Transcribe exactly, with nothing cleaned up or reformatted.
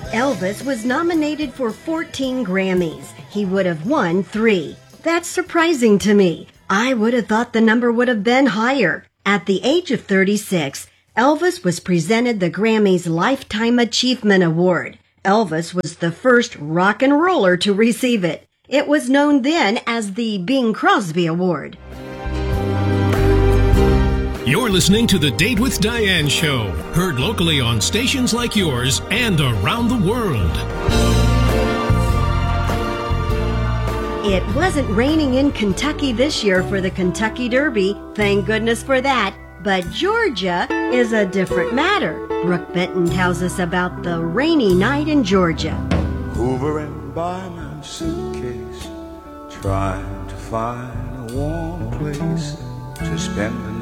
Elvis was nominated for fourteen Grammys. He would have won three. That's surprising to me. I would have thought the number would have been higher. At the age of thirty-six, Elvis was presented the Grammy's Lifetime Achievement Award. Elvis was the first rock and roller to receive it. It was known then as the Bing Crosby Award. You're listening to The Date with Diane show, heard locally on stations like yours and around the world. It wasn't raining in Kentucky this year for the Kentucky Derby. Thank goodness for that. But Georgia is a different matter. Brooke Benton tells us about the rainy night in Georgia. Hovering by my suitcase, trying to find a warm place to spend the